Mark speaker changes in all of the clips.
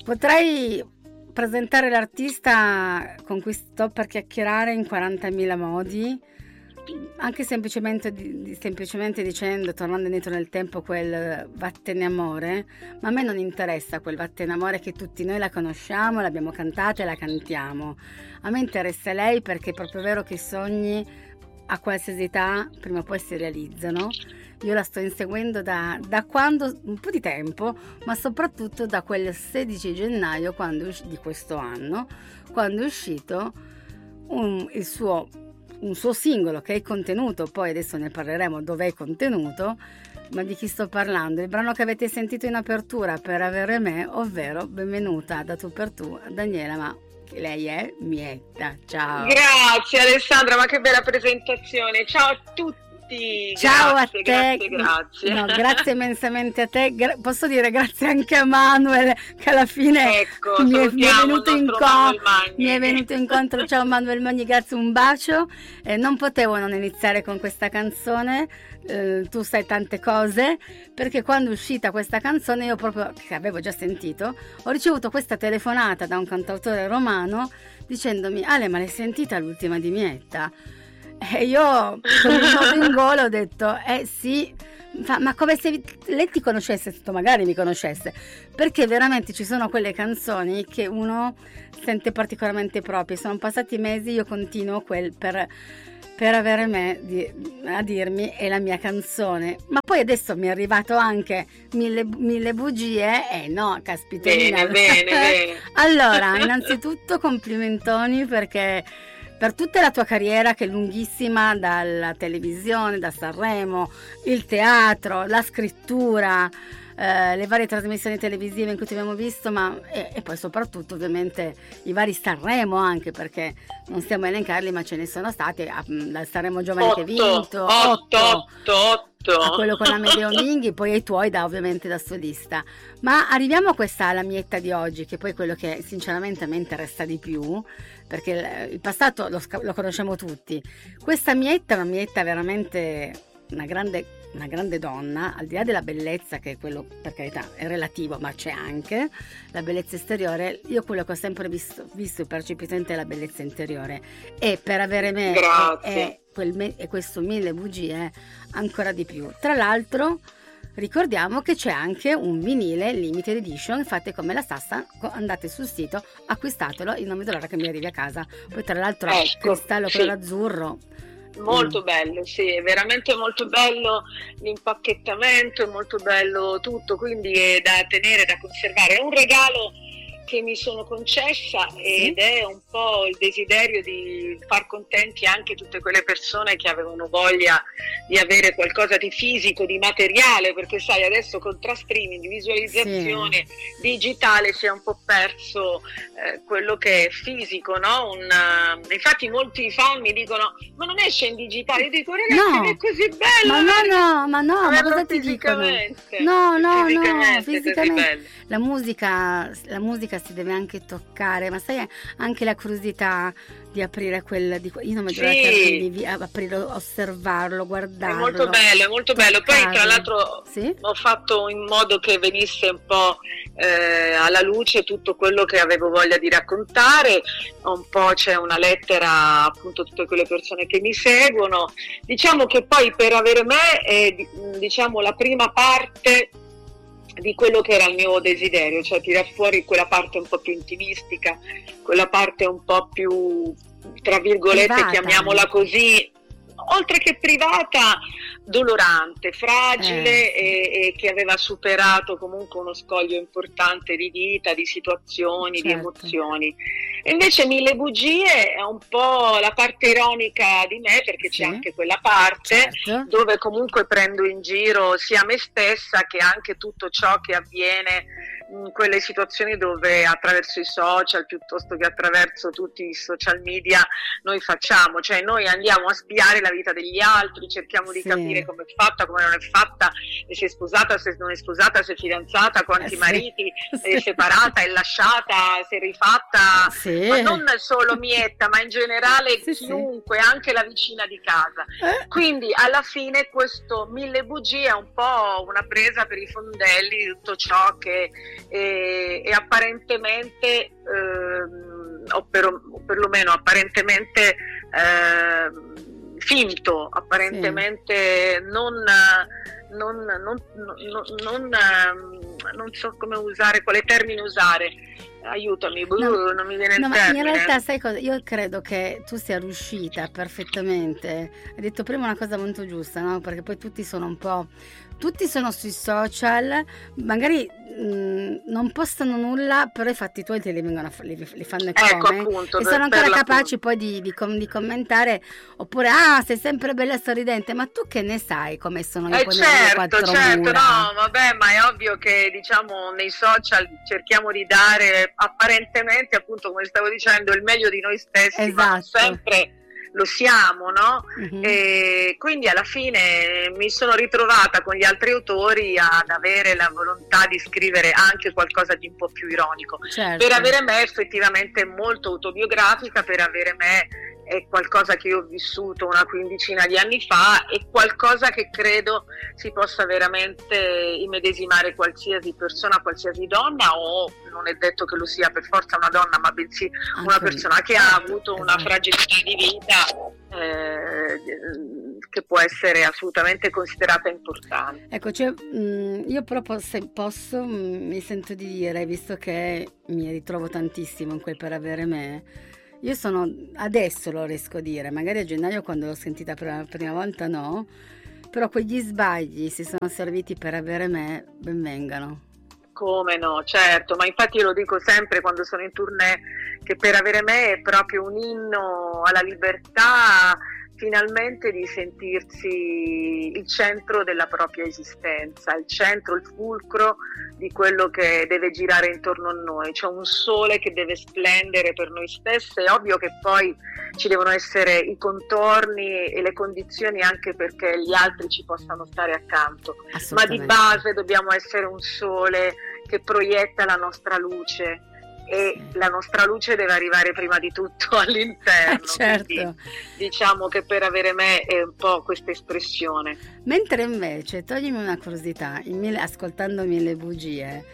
Speaker 1: Potrei presentare l'artista con cui sto per chiacchierare in 40.000 modi, anche semplicemente dicendo, tornando indietro nel tempo, quel vattene amore, ma a me non interessa quel vattene amore che tutti noi la conosciamo, l'abbiamo cantata e la cantiamo. A me interessa lei perché è proprio vero che i sogni a qualsiasi età prima o poi si realizzano. Io la sto inseguendo da quando, un po' di tempo, ma soprattutto da quel 16 gennaio di questo anno, quando è uscito un suo singolo che è contenuto, poi adesso ne parleremo dove è contenuto, ma di chi sto parlando? Il brano che avete sentito in apertura, Per avere me, ovvero Benvenuta da tu per tu a Daniela, ma lei è Mietta. Ciao.
Speaker 2: Grazie Alessandra, ma che bella presentazione. Ciao a tutti.
Speaker 1: Ciao
Speaker 2: grazie,
Speaker 1: a te.
Speaker 2: Grazie.
Speaker 1: No, grazie immensamente a te. Posso dire grazie anche a Manuel, che alla fine mi è venuto incontro. Ciao Manuel Magni, grazie, un bacio. Non potevo non iniziare con questa canzone. Tu sai tante cose, perché quando è uscita questa canzone io proprio, che avevo già sentito, ho ricevuto questa telefonata da un cantautore romano dicendomi: Ale, ma l'hai sentita l'ultima di Mietta? E io con un nodo in gola ho detto sì, ma come se lei ti conoscesse, magari mi conoscesse, perché veramente ci sono quelle canzoni che uno sente particolarmente proprie. Sono passati mesi, io continuo quel per avere me a dirmi è la mia canzone, ma poi adesso mi è arrivato anche mille bugie, no, caspiterina.
Speaker 2: Bene.
Speaker 1: Allora, innanzitutto complimentoni, perché per tutta la tua carriera, che è lunghissima, dalla televisione, da Sanremo, il teatro, la scrittura, le varie trasmissioni televisive in cui ti abbiamo visto, e poi soprattutto ovviamente i vari Sanremo, anche perché non stiamo a elencarli, ma ce ne sono stati, dal Sanremo Giovane che hai vinto, 8, a quello con Amedeo Minghi, poi ai tuoi ovviamente da solista. Ma arriviamo a questa alla Mietta di oggi, che poi è quello che sinceramente a me interessa di più, perché il passato lo conosciamo tutti. Questa Mietta è una Mietta veramente una grande donna, al di là della bellezza, che è quello, per carità, è relativo, ma c'è anche la bellezza esteriore. Io quello che ho sempre visto e percepito in te è la bellezza interiore, e Per avere me e questo Mille bugie ancora di più. Tra l'altro ricordiamo che c'è anche un vinile limited edition, fate come la Sassa, andate sul sito, acquistatelo, in nome dell'ora che mi arrivi a casa. Poi tra l'altro cristallo colore azzurro,
Speaker 2: molto bello, sì, è veramente molto bello l'impacchettamento, è molto bello tutto, quindi è da tenere, da conservare. È un regalo che mi sono concessa ed è un po' il desiderio di far contenti anche tutte quelle persone che avevano voglia di avere qualcosa di fisico, di materiale, perché sai, adesso con streaming, visualizzazione digitale si è un po' perso quello che è fisico, no? Infatti molti fan mi dicono: ma non esce in digitale? Io dico: ragazzi, no, è così bello!
Speaker 1: Ma cosa ti dicono? No, fisicamente. La musica si deve anche toccare, ma sai, anche la curiosità di aprire io non mi dovrei aprirlo, osservarlo, guardarlo.
Speaker 2: È molto bello. Poi tra l'altro ho fatto in modo che venisse un po' alla luce tutto quello che avevo voglia di raccontare. Un po' c'è una lettera appunto a tutte quelle persone che mi seguono. Diciamo che poi Per avere me è, diciamo, la prima parte di quello che era il mio desiderio, cioè tirar fuori quella parte un po' più intimistica, quella parte un po' più, tra virgolette, privata, chiamiamola così, oltre che privata, dolorante, fragile e che aveva superato comunque uno scoglio importante di vita, di situazioni, di emozioni. E invece Mille bugie è un po' la parte ironica di me, perché c'è anche quella parte dove comunque prendo in giro sia me stessa che anche tutto ciò che avviene in quelle situazioni dove attraverso i social, piuttosto che attraverso tutti i social media, noi facciamo, cioè noi andiamo a spiare la vita degli altri, cerchiamo di capire come è fatta, come non è fatta, se è sposata, se non è sposata, se è fidanzata, quanti mariti, è separata, è lasciata, se è rifatta, ma non solo Mietta, ma in generale chiunque, anche la vicina di casa. Quindi alla fine questo Mille bugie è un po' una presa per i fondelli di tutto ciò che e apparentemente o perlomeno apparentemente finto, apparentemente non so come usare, quale termine usare, aiutami, non mi viene il termine.
Speaker 1: In realtà sai cosa? Io credo che tu sia riuscita perfettamente, hai detto prima una cosa molto giusta, no? Perché poi tutti sono sui social, magari non postano nulla, però i fatti tuoi te li fanno come,
Speaker 2: appunto,
Speaker 1: e sono ancora capaci poi di commentare, oppure sei sempre bella e sorridente, ma tu che ne sai come sono io poi nelle quattro mura?
Speaker 2: No, vabbè, ma è ovvio che diciamo nei social cerchiamo di dare apparentemente, appunto come stavo dicendo, il meglio di noi stessi,
Speaker 1: esatto.
Speaker 2: ma sempre lo siamo, no? Uh-huh. E quindi alla fine mi sono ritrovata con gli altri autori ad avere la volontà di scrivere anche qualcosa di un po' più ironico,
Speaker 1: certo.
Speaker 2: Per avere me effettivamente molto autobiografica, per avere me è qualcosa che io ho vissuto una quindicina di anni fa, e qualcosa che credo si possa veramente immedesimare qualsiasi persona, qualsiasi donna, o non è detto che lo sia per forza una donna, ma bensì una persona che ha avuto una fragilità di vita che può essere assolutamente considerata importante.
Speaker 1: Ecco, io proprio, se posso, mi sento di dire, visto che mi ritrovo tantissimo in quel Per avere me, io adesso lo riesco a dire, magari a gennaio quando l'ho sentita per la prima volta no, però quegli sbagli si sono serviti per avere me, ben vengano.
Speaker 2: Come no, certo, ma infatti io lo dico sempre quando sono in tournée, che Per avere me è proprio un inno alla libertà, finalmente di sentirsi il centro della propria esistenza, il centro, il fulcro di quello che deve girare intorno a noi. C'è un sole che deve splendere per noi stesse. È ovvio che poi ci devono essere i contorni e le condizioni anche perché gli altri ci possano stare accanto, ma di base dobbiamo essere un sole che proietta la nostra luce, e la nostra luce deve arrivare prima di tutto all'interno.
Speaker 1: Certo.
Speaker 2: Quindi, diciamo che Per avere me è un po' questa espressione.
Speaker 1: Mentre invece, toglimi una curiosità, ascoltando Mille bugie,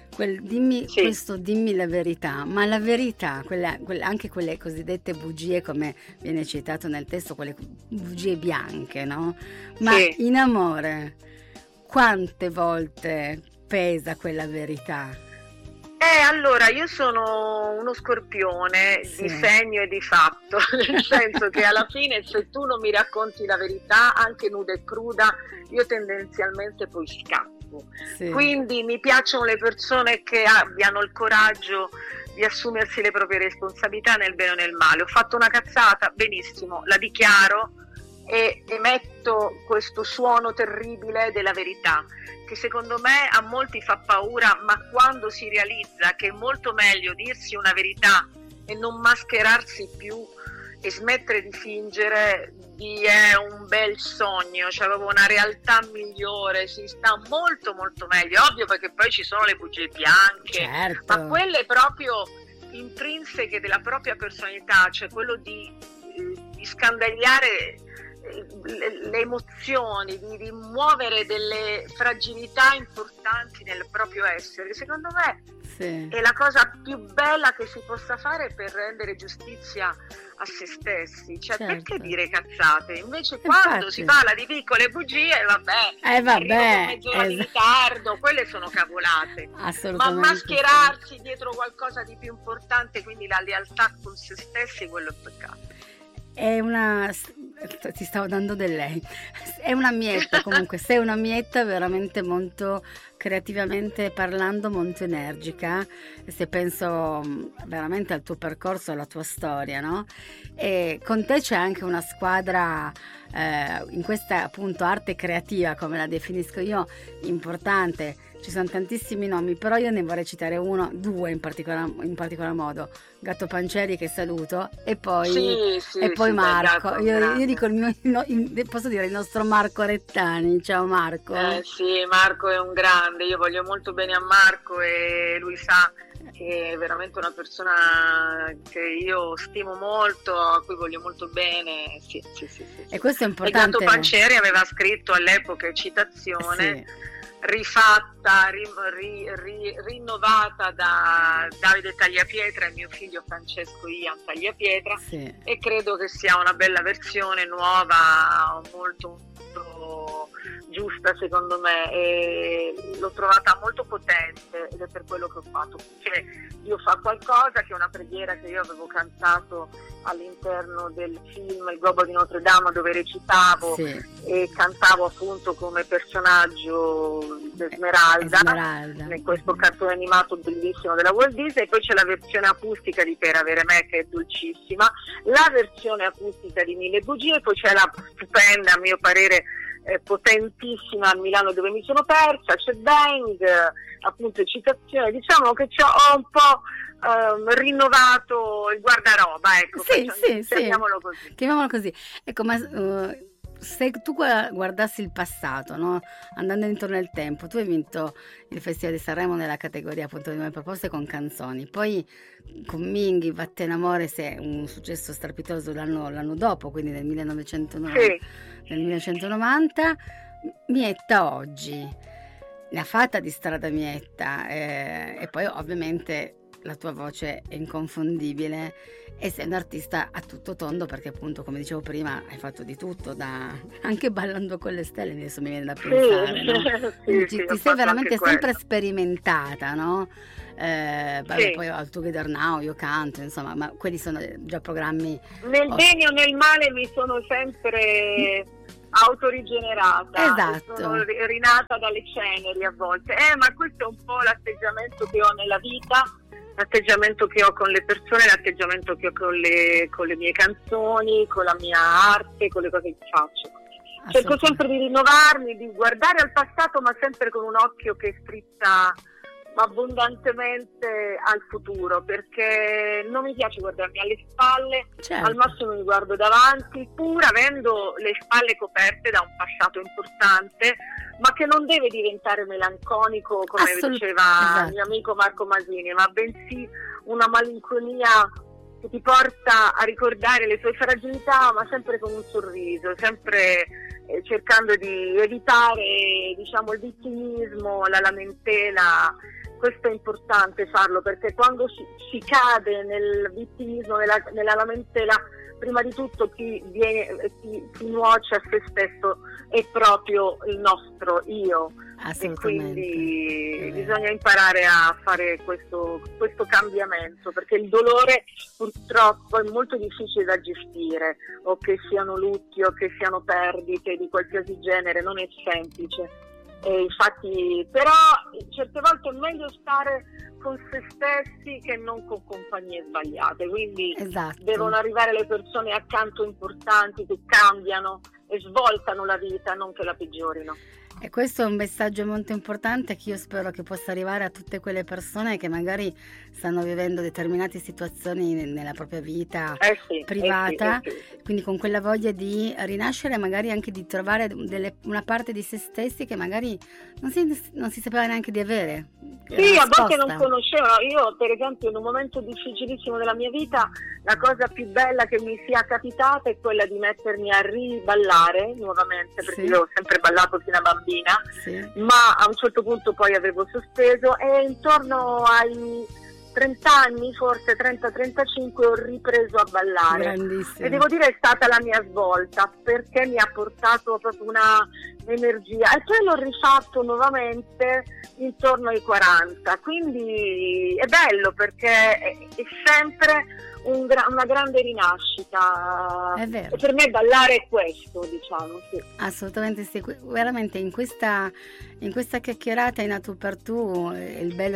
Speaker 1: dimmi la verità, ma la verità, anche quelle cosiddette bugie, come viene citato nel testo, quelle bugie bianche, no? Ma in amore, quante volte pesa quella verità?
Speaker 2: Allora, io sono uno scorpione di segno e di fatto, nel senso che alla fine se tu non mi racconti la verità, anche nuda e cruda, io tendenzialmente poi scappo. Quindi mi piacciono le persone che abbiano il coraggio di assumersi le proprie responsabilità nel bene o nel male. Ho fatto una cazzata, benissimo, la dichiaro e emetto questo suono terribile della verità, che secondo me a molti fa paura, ma quando si realizza che è molto meglio dirsi una verità e non mascherarsi più e smettere di fingere, è un bel sogno, cioè proprio una realtà migliore, si sta molto molto meglio. Ovvio, perché poi ci sono le bugie bianche,
Speaker 1: certo,
Speaker 2: ma quelle proprio intrinseche della propria personalità, cioè quello di scandagliare le emozioni, di muovere delle fragilità importanti nel proprio essere, secondo me è la cosa più bella che si possa fare per rendere giustizia a se stessi. Cioè, perché dire cazzate? Invece quando si parla di piccole bugie, vabbè, mezz'ora di ritardo, quelle sono cavolate. Ma mascherarsi dietro qualcosa di più importante, quindi la lealtà con se stessi, quello è peccato.
Speaker 1: Ti stavo dando del lei, è una mietta comunque, sei una mietta veramente molto, creativamente parlando, molto energica, se penso veramente al tuo percorso, alla tua storia, no? E con te c'è anche una squadra in questa appunto arte creativa, come la definisco io, importante. Ci sono tantissimi nomi, però io ne vorrei citare due in particolar modo. Gatto Pancieri, che saluto, e poi Marco. Io dico posso dire il nostro Marco Rettani. Ciao Marco.
Speaker 2: Sì, Marco è un grande, io voglio molto bene a Marco e lui sa che è veramente una persona che io stimo molto, a cui voglio molto bene. Sì.
Speaker 1: E questo è importante.
Speaker 2: E Gatto Pancieri aveva scritto all'epoca citazione. rifatta, rinnovata da Davide Tagliapietra e mio figlio Francesco Ian Tagliapietra,
Speaker 1: sì.
Speaker 2: E credo che sia una bella versione nuova, molto giusta secondo me, e l'ho trovata molto potente ed è per quello che ho fatto. Cioè, io fa qualcosa che è una preghiera che io avevo cantato all'interno del film Il Gobbo di Notre Dame, dove recitavo, sì, e cantavo appunto come personaggio di Esmeralda in questo cartone animato bellissimo della Walt Disney. Poi c'è la versione acustica di Per avere me, che è dolcissima, la versione acustica di Mille bugie, poi c'è la stupenda, a mio parere potentissima, a Milano dove mi sono persa, c'è Bang, appunto citazione. Diciamo che ho un po' rinnovato il guardaroba, ecco, chiamiamolo così.
Speaker 1: Chiamiamolo così. Ecco, ma se tu guardassi il passato, no? Andando intorno al tempo, tu hai vinto il Festival di Sanremo nella categoria appunto di nuove proposte con canzoni, poi con Minghi, Vattene amore, se è un successo strepitoso l'anno dopo, quindi nel 1990, sì, nel 1990, Mietta oggi ne ha fatta di strada Mietta, e poi ovviamente la tua voce è inconfondibile e sei un artista a tutto tondo, perché appunto, come dicevo prima, hai fatto di tutto, anche Ballando con le stelle, adesso mi viene da pensare, no? Ti sei veramente sempre sperimentata, no? Poi al Together Now io canto, insomma, ma quelli sono già programmi.
Speaker 2: Nel bene o nel male mi sono sempre autorigenerata,
Speaker 1: esatto,
Speaker 2: sono rinata dalle ceneri a volte, ma questo è un po' l'atteggiamento che ho nella vita, l'atteggiamento che ho con le persone, l'atteggiamento che ho con le mie canzoni, con la mia arte, con le cose che faccio. Cerco sempre di rinnovarmi, di guardare al passato, ma sempre con un occhio che strizza abbondantemente al futuro, perché non mi piace guardarmi alle spalle, certo, al massimo mi guardo davanti, pur avendo le spalle coperte da un passato importante, ma che non deve diventare melanconico, come diceva il mio amico Marco Masini, ma bensì una malinconia che ti porta a ricordare le tue fragilità, ma sempre con un sorriso, sempre cercando di evitare, diciamo, il vittimismo, la lamentela. Questo è importante farlo, perché quando si cade nel vittimismo, nella lamentela, prima di tutto chi nuoce a se stesso è proprio il nostro io, e quindi bisogna imparare a fare questo cambiamento, perché il dolore purtroppo è molto difficile da gestire, o che siano lutti o che siano perdite di qualsiasi genere, non è semplice. Infatti, però certe volte è meglio stare con se stessi che non con compagnie sbagliate, quindi devono arrivare le persone accanto importanti che cambiano e svoltano la vita, non che la peggiorino.
Speaker 1: E questo è un messaggio molto importante che io spero che possa arrivare a tutte quelle persone che magari stanno vivendo determinate situazioni nella propria vita privata, quindi con quella voglia di rinascere, magari anche di trovare una parte di se stessi che magari non si sapeva neanche di avere.
Speaker 2: Sì, a volte non conoscevano. Io, per esempio, in un momento difficilissimo della mia vita, la cosa più bella che mi sia capitata è quella di mettermi a riballare nuovamente, perché io ho sempre ballato fino a bambina, ma a un certo punto poi avevo sospeso, e intorno ai 30 anni, forse 30-35, ho ripreso a ballare.
Speaker 1: Grandissimo.
Speaker 2: E devo dire è stata la mia svolta, perché mi ha portato proprio una energia, e poi l'ho rifatto nuovamente intorno ai 40, quindi è bello, perché è sempre una grande rinascita.
Speaker 1: È vero.
Speaker 2: E per me ballare è questo, diciamo, sì.
Speaker 1: Assolutamente sì, veramente in questa chiacchierata in A tu per tu, il bello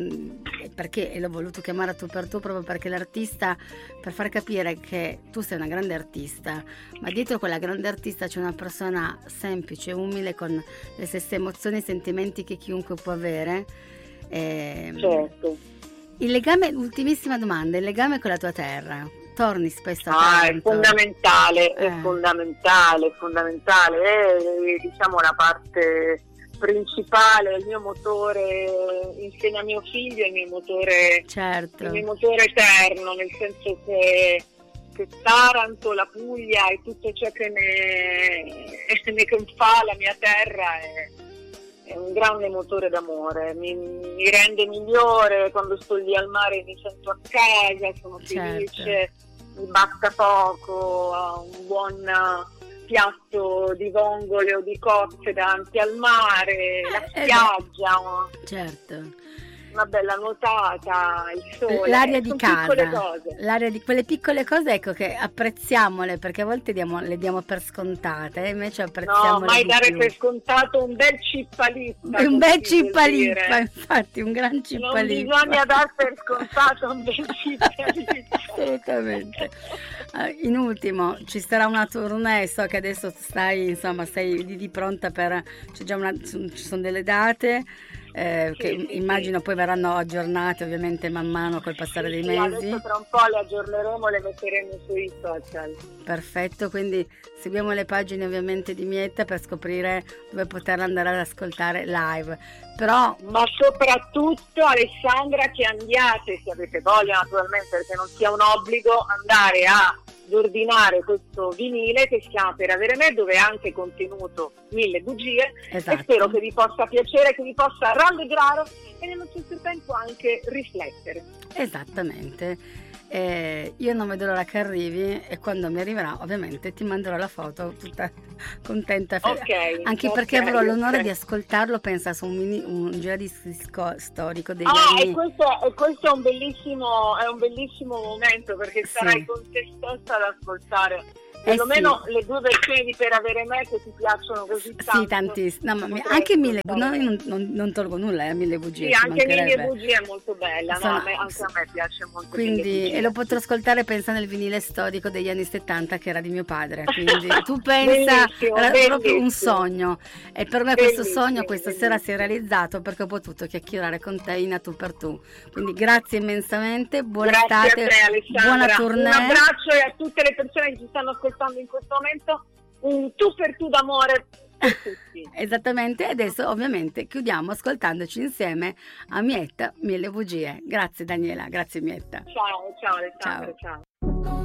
Speaker 1: perché l'ho voluto chiamare A tu per tu, proprio perché l'artista, per far capire che tu sei una grande artista, ma dietro quella grande artista c'è una persona semplice, umile, con le stesse emozioni e sentimenti che chiunque può avere.
Speaker 2: Certo.
Speaker 1: Il legame, ultimissima domanda, il legame con la tua terra, torni spesso a Taranto?
Speaker 2: È fondamentale, è fondamentale, è diciamo la parte principale, il mio motore insieme a mio figlio, il mio motore,
Speaker 1: certo,
Speaker 2: il mio motore eterno, nel senso che Taranto, la Puglia e tutto ciò che ne fa la mia terra è un grande motore d'amore, mi rende migliore quando sto lì al mare, mi sento a casa, sono felice, mi basta poco, un buon piatto di vongole o di cozze davanti al mare, la spiaggia,
Speaker 1: certo,
Speaker 2: una bella nuotata, il sole,
Speaker 1: l'aria di casa,
Speaker 2: piccole cose.
Speaker 1: L'aria di quelle piccole cose, ecco, che apprezziamole, perché a volte le diamo per scontate, invece apprezziamole.
Speaker 2: No, mai
Speaker 1: di
Speaker 2: dare
Speaker 1: più.
Speaker 2: Per scontato un bel cippalippa.
Speaker 1: Un bel cippalippa, infatti, un gran cippalippa.
Speaker 2: Non bisogna dar per scontato un bel cippalippa.
Speaker 1: Assolutamente. In ultimo, ci sarà una tournée, so che adesso sei di pronta ci sono delle date. Che immagino poi verranno aggiornate ovviamente man mano col passare dei mesi.
Speaker 2: Adesso tra un po' le aggiorneremo, le metteremo sui social.
Speaker 1: Perfetto, quindi seguiamo le pagine ovviamente di Mietta per scoprire dove poterla andare ad ascoltare live. Però,
Speaker 2: ma soprattutto, Alessandra, che andiate, se avete voglia naturalmente, perché non sia un obbligo, andare ad ordinare questo vinile che si chiama Per avere me, dove è anche contenuto 1000 bugie.
Speaker 1: esatto.
Speaker 2: E spero che vi possa piacere, che vi possa rallegrare e nello stesso tempo anche riflettere.
Speaker 1: Esattamente. Io non vedo l'ora che arrivi, e quando mi arriverà ovviamente ti manderò la foto tutta contenta, anche perché avrò l'onore di ascoltarlo, pensa su un giradisco storico degli anni.
Speaker 2: E questo è un bellissimo momento, perché sarai con te stessa ad ascoltare perlomeno le due versioni di Per avere me, che ti piacciono così tanto.
Speaker 1: Sì, tantissimo. No, ma anche 1000 bugie, non tolgo nulla, 1000 bugie.
Speaker 2: Sì, anche 1000 bugie è molto bella, anche a me piace molto.
Speaker 1: Quindi, e lo potrò ascoltare, pensa, nel vinile storico degli anni 70 che era di mio padre. Quindi tu pensa, era proprio un sogno. E per me questo sogno questa sera si è realizzato, perché ho potuto chiacchierare con te in a tu per tu. Quindi grazie immensamente, buona estate,
Speaker 2: a te, Alessandra.
Speaker 1: Buona tournée.
Speaker 2: Un abbraccio, e a tutte le persone che ci stanno ascoltando in questo momento un tu per tu d'amore per tutti.
Speaker 1: Esattamente. Adesso ovviamente chiudiamo ascoltandoci insieme a Mietta, 1000 bugie. Grazie Daniela, grazie Mietta.
Speaker 2: Ciao Alessandra, ciao.